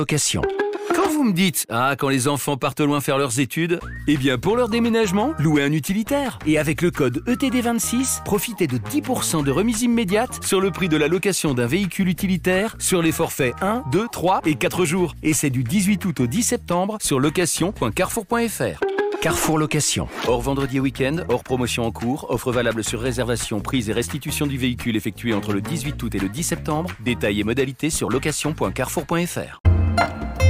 Location. Quand vous me dites « Ah, quand les enfants partent loin faire leurs études », eh bien pour leur déménagement, louez un utilitaire. Et avec le code ETD26, profitez de 10% de remise immédiate sur le prix de la location d'un véhicule utilitaire sur les forfaits 1, 2, 3 et 4 jours. Et c'est du 18 août au 10 septembre sur location.carrefour.fr. Carrefour Location. Hors vendredi et week-end, hors promotion en cours, offre valable sur réservation, prise et restitution du véhicule effectuée entre le 18 août et le 10 septembre. Détails et modalités sur location.carrefour.fr.